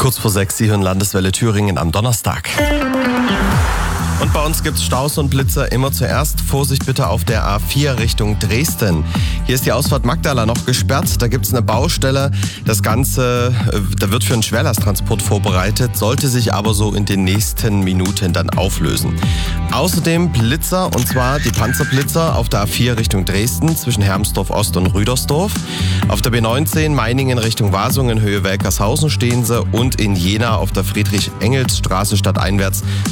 Kurz vor 6, Sie hören Landeswelle Thüringen am Donnerstag. Und bei uns gibt es Staus und Blitzer immer zuerst. Vorsicht bitte auf der A4 Richtung Dresden. Hier ist die Ausfahrt Magdala noch gesperrt. Da gibt es eine Baustelle. Das Ganze, da wird für einen Schwerlasttransport vorbereitet, sollte sich aber so in den nächsten Minuten dann auflösen. Außerdem Blitzer, und zwar die Panzerblitzer auf der A4 Richtung Dresden zwischen Hermsdorf Ost und Rüdersdorf. Auf der B19 Meiningen Richtung Wasungen, Höhe Welkershausen stehen sie. Und in Jena auf der Friedrich-Engels-Straße stadteinwärts